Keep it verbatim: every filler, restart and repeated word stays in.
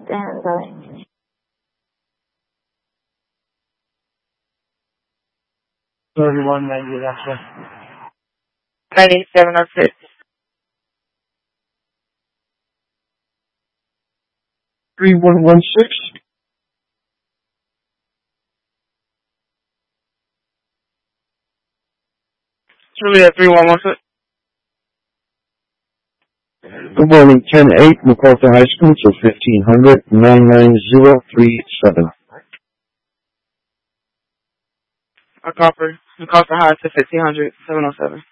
and billing. thirty-one ninety, that's it. ninety-seven oh six. three one one six. Juliet three one one six. Good morning, ten eight, MacArthur High School, to fifteen hundred, nine nine zero three seven. MacArthur, MacArthur High to fifteen hundred, seven oh seven.